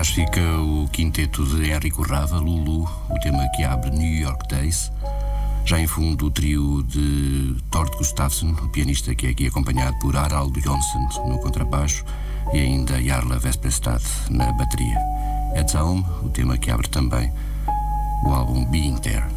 Atrás fica o quinteto de Henrico Rava, Lulu, o tema que abre New York Days. Já em fundo o trio de Tord Gustafsson, o pianista que é aqui acompanhado por Harald Johnsen no contrabaixo e ainda Jarle Vespestad na bateria. At Home, o tema que abre também o álbum Being There.